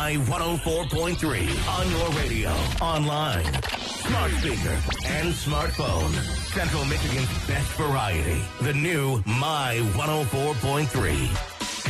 My 104.3 on your radio, online, smart speaker, and smartphone. Central Michigan's best variety. The new My 104.3.